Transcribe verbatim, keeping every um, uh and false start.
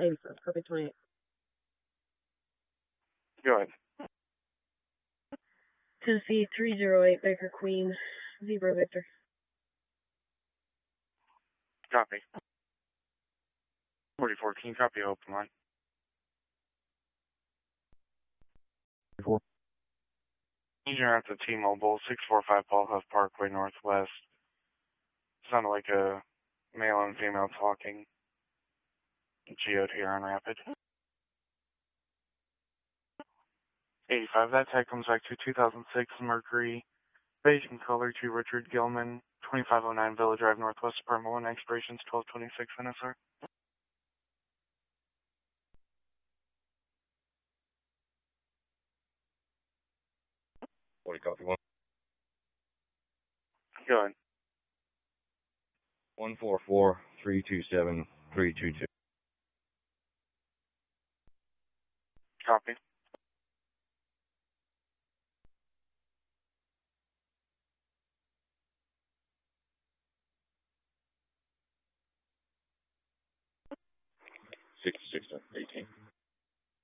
eighty-five, copy twenty-eight. Go ahead. Tennessee three zero eight, Baker Queen, Zebra Victor. Copy. forty fourteen, copy, open line. Four. You're at the T-Mobile, six four five Paul Huff Parkway Northwest. Sounded like a male and female talking. Geode here on Rapid. eighty-five, that tag comes back to two thousand six Mercury, beige in color to Richard Gilman, twenty-five oh nine Villa Drive Northwest, Apartment one, expirations twelve twenty-six N S R. forty, copy one. Go ahead. one four four, three two seven, three two two. Copy. six six eighteen.